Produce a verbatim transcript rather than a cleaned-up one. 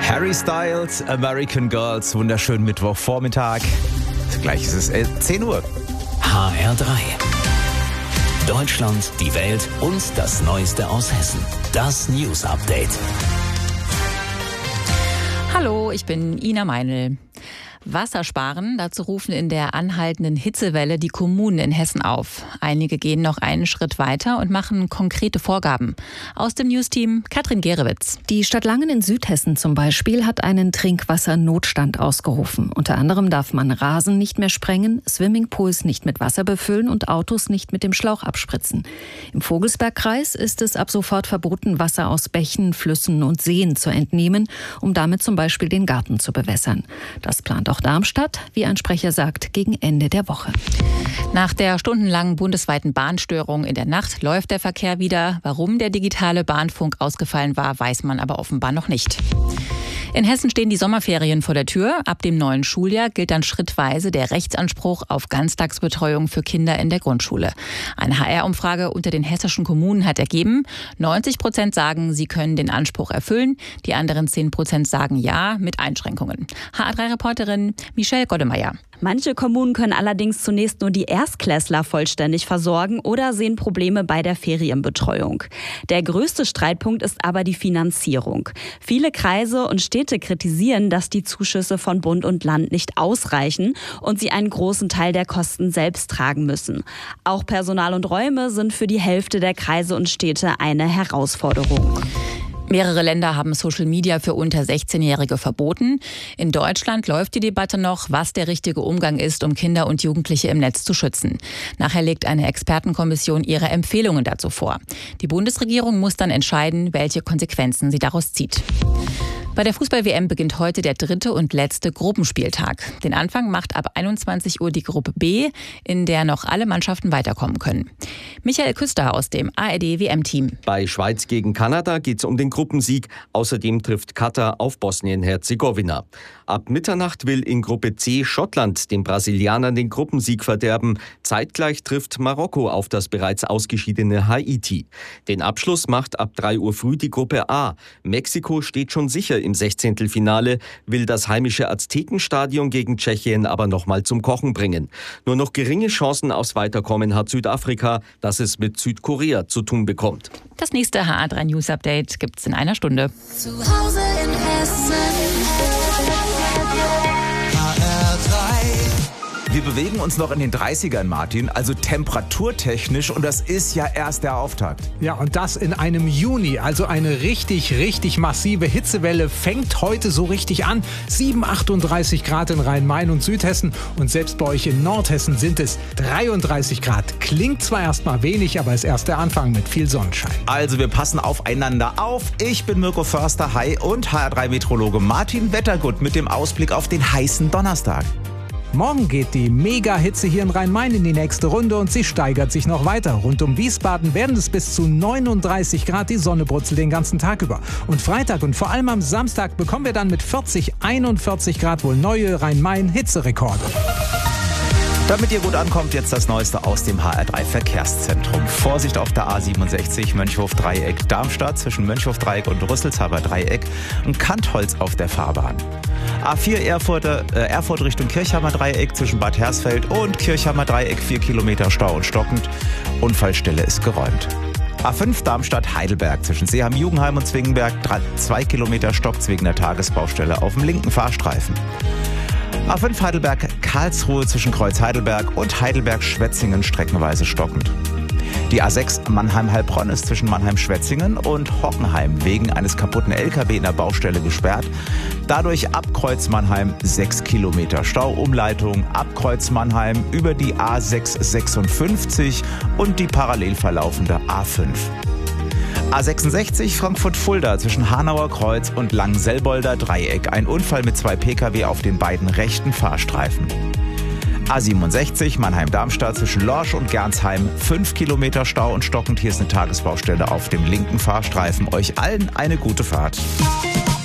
Harry Styles, American Girls, wunderschönen Mittwochvormittag. Gleich ist es zehn Uhr. H R drei. Deutschland, die Welt und das Neueste aus Hessen. Das News Update. Hallo, ich bin Ina Meinl. Wasser sparen, dazu rufen in der anhaltenden Hitzewelle die Kommunen in Hessen auf. Einige gehen noch einen Schritt weiter und machen konkrete Vorgaben. Aus dem Newsteam Katrin Gerewitz. Die Stadt Langen in Südhessen zum Beispiel hat einen Trinkwassernotstand ausgerufen. Unter anderem darf man Rasen nicht mehr sprengen, Swimmingpools nicht mit Wasser befüllen und Autos nicht mit dem Schlauch abspritzen. Im Vogelsbergkreis ist es ab sofort verboten, Wasser aus Bächen, Flüssen und Seen zu entnehmen, um damit zum Beispiel den Garten zu bewässern. Das plant auch Darmstadt, wie ein Sprecher sagt, gegen Ende der Woche. Nach der stundenlangen bundesweiten Bahnstörung in der Nacht läuft der Verkehr wieder. Warum der digitale Bahnfunk ausgefallen war, weiß man aber offenbar noch nicht. In Hessen stehen die Sommerferien vor der Tür. Ab dem neuen Schuljahr gilt dann schrittweise der Rechtsanspruch auf Ganztagsbetreuung für Kinder in der Grundschule. Eine H R-Umfrage unter den hessischen Kommunen hat ergeben, neunzig Prozent sagen, sie können den Anspruch erfüllen. Die anderen zehn Prozent sagen ja, mit Einschränkungen. H R drei Reporterin Michelle Goddemeyer. Manche Kommunen können allerdings zunächst nur die Erstklässler vollständig versorgen oder sehen Probleme bei der Ferienbetreuung. Der größte Streitpunkt ist aber die Finanzierung. Viele Kreise und Städte kritisieren, dass die Zuschüsse von Bund und Land nicht ausreichen und sie einen großen Teil der Kosten selbst tragen müssen. Auch Personal und Räume sind für die Hälfte der Kreise und Städte eine Herausforderung. Mehrere Länder haben Social Media für unter sechzehnjährige verboten. In Deutschland läuft die Debatte noch, was der richtige Umgang ist, um Kinder und Jugendliche im Netz zu schützen. Nachher legt eine Expertenkommission ihre Empfehlungen dazu vor. Die Bundesregierung muss dann entscheiden, welche Konsequenzen sie daraus zieht. Bei der Fußball-W M beginnt heute der dritte und letzte Gruppenspieltag. Den Anfang macht ab einundzwanzig Uhr die Gruppe B, in der noch alle Mannschaften weiterkommen können. Michael Küster aus dem A R D-W M-Team. Bei Schweiz gegen Kanada geht es um den Gruppensieg. Außerdem trifft Katar auf Bosnien-Herzegowina. Ab Mitternacht will in Gruppe C Schottland den Brasilianern den Gruppensieg verderben. Zeitgleich trifft Marokko auf das bereits ausgeschiedene Haiti. Den Abschluss macht ab drei Uhr früh die Gruppe A. Mexiko steht schon sicher im Sechzehntelfinale, will das heimische Aztekenstadion gegen Tschechien aber nochmal zum Kochen bringen. Nur noch geringe Chancen aufs Weiterkommen hat Südafrika, das es mit Südkorea zu tun bekommt. Das nächste H R drei News Update gibt's in einer Stunde. Zu Hause in Hessen. H R drei. Wir bewegen uns noch in den dreißigern, Martin, also temperaturtechnisch, und das ist ja erst der Auftakt. Ja, und das in einem Juni, also eine richtig, richtig massive Hitzewelle fängt heute so richtig an. sieben, achtunddreißig Grad in Rhein-Main und Südhessen und selbst bei euch in Nordhessen sind es dreiunddreißig Grad. Klingt zwar erstmal wenig, aber ist erst der Anfang mit viel Sonnenschein. Also wir passen aufeinander auf. Ich bin Mirko Förster, hi, und H R drei Meteorologe Martin Wettergut mit dem Ausblick auf den heißen Donnerstag. Morgen geht die Mega-Hitze hier in Rhein-Main in die nächste Runde und sie steigert sich noch weiter. Rund um Wiesbaden werden es bis zu neununddreißig Grad, die Sonne brutzelt den ganzen Tag über. Und Freitag und vor allem am Samstag bekommen wir dann mit vierzig, einundvierzig Grad wohl neue Rhein-Main-Hitzerekorde. Damit ihr gut ankommt, jetzt das Neueste aus dem H R drei Verkehrszentrum. Vorsicht auf der A siebenundsechzig, Mönchhof-Dreieck, Darmstadt zwischen Mönchhof-Dreieck und Rüsselshaber Dreieck und Kantholz auf der Fahrbahn. A vier Erfurter, äh, Erfurt Richtung Kirchhammer Dreieck zwischen Bad Hersfeld und Kirchhammer Dreieck, vier Kilometer Stau und stockend. Unfallstelle ist geräumt. A fünf Darmstadt-Heidelberg zwischen Seeham-Jugendheim und Zwingenberg, zwei Kilometer Stocks wegen der Tagesbaustelle auf dem linken Fahrstreifen. A fünf Heidelberg-Karlsruhe zwischen Kreuz Heidelberg und Heidelberg-Schwetzingen streckenweise stockend. Die A sechs Mannheim-Heilbronn ist zwischen Mannheim-Schwetzingen und Hockenheim wegen eines kaputten L K W in der Baustelle gesperrt. Dadurch ab Kreuz Mannheim sechs Kilometer Stauumleitung, ab Kreuz Mannheim über die A sechs sechsundfünfzig und die parallel verlaufende A fünf. A sechsundsechzig Frankfurt-Fulda zwischen Hanauer Kreuz und Langenselbolder Dreieck. Ein Unfall mit zwei Pkw auf den beiden rechten Fahrstreifen. A siebenundsechzig Mannheim-Darmstadt zwischen Lorsch und Gernsheim. fünf Kilometer Stau und stockend. Hier ist eine Tagesbaustelle auf dem linken Fahrstreifen. Euch allen eine gute Fahrt.